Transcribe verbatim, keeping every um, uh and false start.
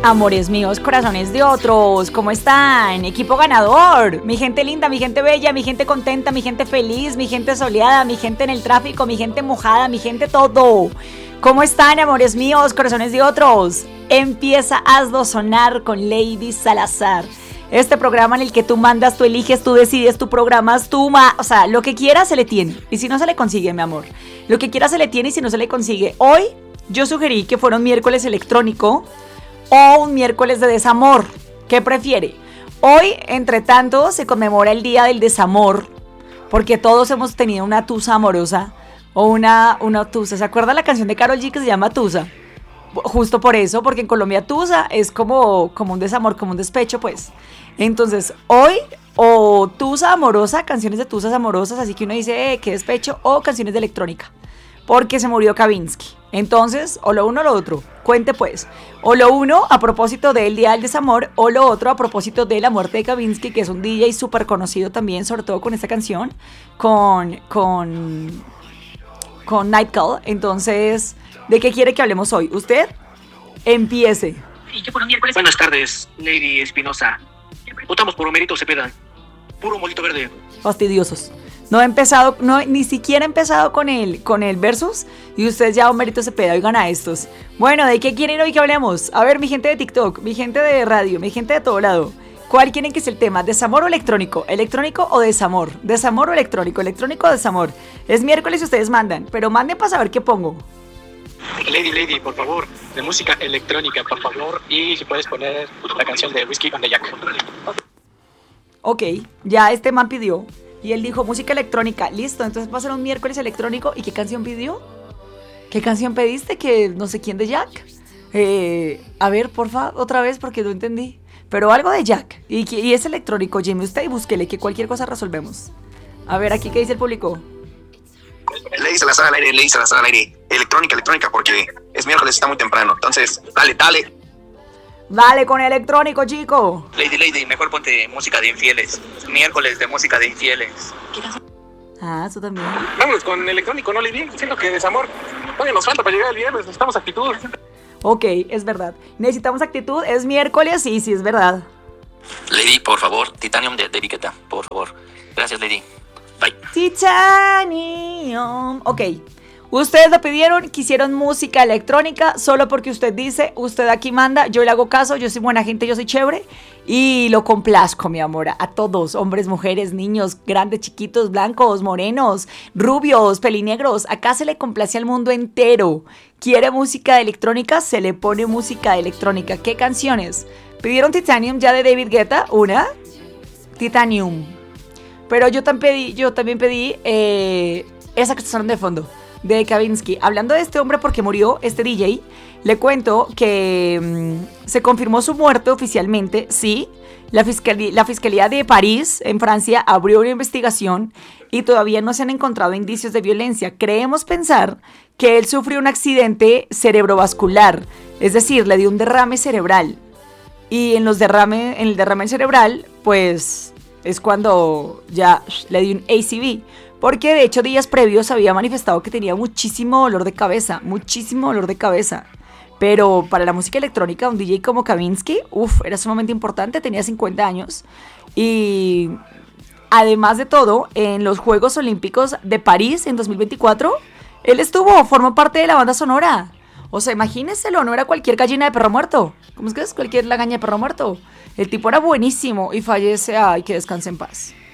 Amores míos, corazones de otros, ¿cómo están? Equipo ganador, mi gente linda, mi gente bella, mi gente contenta, mi gente feliz, mi gente soleada, mi gente en el tráfico, mi gente mojada, mi gente todo. ¿Cómo están, amores míos, corazones de otros? Empieza Hazlo Sonar con Lady Salazar. Este programa en el que tú mandas, tú eliges, tú decides, tú programas, tú... Ma- o sea, lo que quieras se le tiene. Y si no se le consigue, mi amor. Lo que quieras se le tiene y si no se le consigue. Hoy yo sugerí que fuera un miércoles electrónico o un miércoles de desamor. ¿Qué prefiere? Hoy, entre tanto, se conmemora el Día del Desamor, porque todos hemos tenido una tusa amorosa o una, una tusa. ¿Se acuerda la canción de Karol G que se llama Tusa? Justo por eso, porque en Colombia tusa es como, como un desamor, como un despecho, pues. Entonces, hoy, o tusa amorosa, canciones de tusas amorosas, así que uno dice, eh, qué despecho, o canciones de electrónica, porque se murió Kavinsky. Entonces, o lo uno o lo otro, cuente pues. O lo uno a propósito del Día del Desamor, o lo otro a propósito de la muerte de Kavinsky, que es un D J súper conocido también, sobre todo con esta canción, con, con, con Night Call. Entonces, ¿de qué quiere que hablemos hoy? Usted, empiece. Buenas tardes, Lady Espinosa. Votamos por Homerito Cepeda. Puro molito verde. Fastidiosos. No he empezado, no, ni siquiera he empezado con el, con el versus y usted ya Homerito Cepeda, oigan a estos. Bueno, ¿de qué quieren hoy que hablemos? A ver, mi gente de TikTok, mi gente de radio, mi gente de todo lado. ¿Cuál quieren que es el tema? ¿Desamor o electrónico? ¿Electrónico o desamor? ¿Desamor o electrónico? ¿Electrónico o desamor? Es miércoles y ustedes mandan, pero manden para saber qué pongo. Lady, Lady, por favor, de música electrónica, por favor. Y si puedes poner la canción de Whiskey on the Jack. Ok, ya este man pidió. Y él dijo música electrónica. Listo, entonces va a ser un miércoles electrónico. ¿Y qué canción pidió? ¿Qué canción pediste? Que no sé quién de Jack. Eh, a ver, porfa, otra vez porque no entendí. Pero algo de Jack. Y, y es electrónico, Jimmy. Usted y búsquele que cualquier cosa resolvemos. A ver, aquí qué dice el público. Lady Salazar al aire, Lady Salazar al aire. Electrónica, electrónica, porque es miércoles, está muy temprano. Entonces, dale, dale. Dale con electrónico, chico. Lady, Lady, mejor ponte música de infieles. Miércoles de música de infieles. Ah, eso también. Vámonos con electrónico, ¿no, Lady? Siento que desamor. Oye, nos falta para llegar el viernes, necesitamos actitud. Ok, es verdad. Necesitamos actitud, es miércoles, sí, sí, es verdad. Lady, por favor, Titanium de David Guetta, por favor. Gracias, Lady. Bye. Titanium. Ok. Ustedes lo pidieron, quisieron música electrónica, solo porque usted dice, usted aquí manda, yo le hago caso, yo soy buena gente, yo soy chévere y lo complazco, mi amor, a todos, hombres, mujeres, niños, grandes, chiquitos, blancos, morenos, rubios, pelinegros, acá se le complace al mundo entero. ¿Quiere música electrónica? Se le pone música electrónica. ¿Qué canciones? Pidieron Titanium ya de David Guetta, una, Titanium, pero yo también pedí, yo también pedí eh, esa que está sonando de fondo, de Kavinsky. Hablando de este hombre porque murió, este D J, le cuento que mmm, se confirmó su muerte oficialmente, sí. La fiscalía, la Fiscalía de París, en Francia, abrió una investigación y todavía no se han encontrado indicios de violencia. Creemos pensar que él sufrió un accidente cerebrovascular, es decir, le dio un derrame cerebral. Y en, los derrame, en el derrame cerebral, pues es cuando ya le dio un A C V. Porque de hecho días previos había manifestado que tenía muchísimo dolor de cabeza, muchísimo dolor de cabeza. Pero para la música electrónica, un D J como Kavinsky, uff, era sumamente importante, tenía cincuenta años. Y además de todo, en los Juegos Olímpicos de París en dos mil veinticuatro, él estuvo, formó parte de la banda sonora. O sea, imagínenselo, no era cualquier gallina de perro muerto. ¿Cómo es que es? Cualquier lagaña de perro muerto. El tipo era buenísimo y fallece, ay, que descanse en paz.